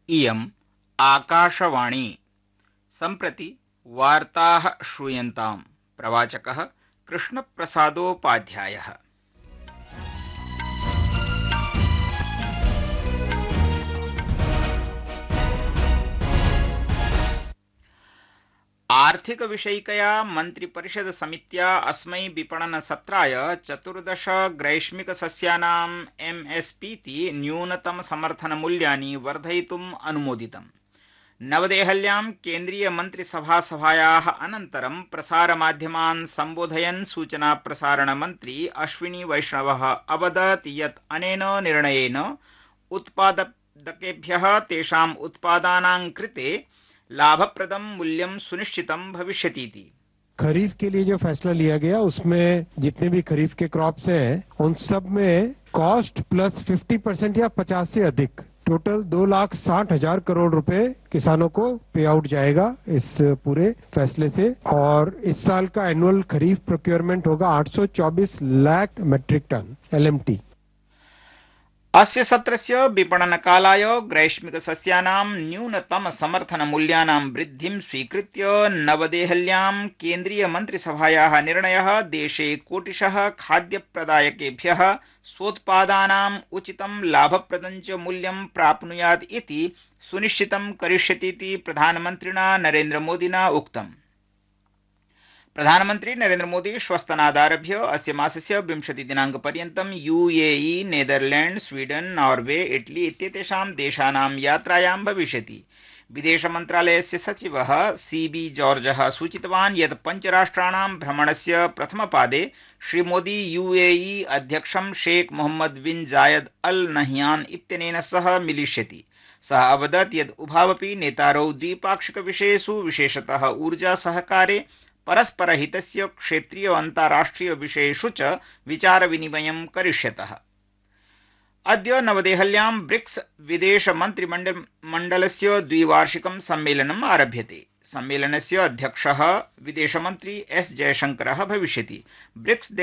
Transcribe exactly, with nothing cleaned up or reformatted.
इयम् आकाशवाणी। सम्प्रति वार्ताः श्रूयन्ताम्। प्रवाचकः कृष्णप्रसादोपाध्यायः। आर्थिक विषयिकया मन्त्रिपरिषद समित्या अस्मै विपणन सत्राय चतुर्दश ग्रैष्मिक सस्यानां एमएसपीति न्यूनतम समर्थन मूल्यानि वर्धयितुम् अनुमोदितम्। नवदेहल्यां केन्द्रीय मन्त्रिसभा सभायाः अनन्तरं प्रसारमाध्यमान् सम्बोधयन् सूचना प्रसारण मन्त्री अश्विनी वैष्णवः अवदत् यत् अनेन निर्णयेन उत्पादकेभ्यः तेषाम् उत्पादानां कृते लाभप्रदं मूल्यं सुनिश्चितं भविष्यतीति। खरीफ के लिए जो फैसला लिया गया उसमें जितने भी खरीफ के क्रॉप्स हैं उन सब में कॉस्ट प्लस पचास परसेंट या पचास से अधिक टोटल दो लाख साठ हजार करोड़ रुपए किसानों को पे आउट जाएगा इस पूरे फैसले से। और इस साल का एनुअल खरीफ प्रोक्योरमेंट होगा आठ सौ चौबीस लाख मेट्रिक टन एलएमटी। अस्य सत्रस्य विपणनकालाय ग्रैष्मिक सस्यानां न्यूनतम समर्थन मूल्यानां वृद्धिं स्वीकृत्य नवदेहल्यां केन्द्रीय मन्त्रिसभायाः निर्णयः देशे कोटिशः खाद्यप्रदायकेभ्यः स्वोत्पादानाम् उचितं लाभप्रदं च मूल्यं प्राप्नुयात् इति सुनिश्चितं करिष्यतीति प्रधानमन्त्रिणा नरेन्द्र मोदिना उक्तम्। प्रधानमन्त्री नरेन्द्र मोदी श्वस्तनादारभ्य अस्य मासस्य विंशति दिनाङ्कपर्यन्तं UAE, Netherland, Sweden, Norway, Italy इत्येतेषां देशानां यात्रायां भविष्यति। विदेश मन्त्रालयस्य सचिवः सीबी जॉर्जः सूचितवान् यत् पञ्चराष्ट्राणां भ्रमणस्य प्रथमपादे श्रीमोदी यूएई अध्यक्षं शेख मोहम्मद बिन जायद अल नह्यान इत्यनेन सह मिलिष्यति। सः अवदत् यत् उभावपि नेतारौ द्विपाक्षिक विषयेषु विशेषतः ऊर्जा सहकारे परस्परहितस्य क्षेत्रीय अन्ताराष्ट्रिय विषयेषु च विचारविनिमयं करिष्यतः। अद्य नवदेहल्यां ब्रिक्स विदेश मन्त्रिमण्डलस्य द्विवार्षिकं सम्मेलनम् आरभ्यते। सम्मेलनस्य अध्यक्षः विदेशमन्त्री एस जयशंकरः भविष्यति। ब्रिक्स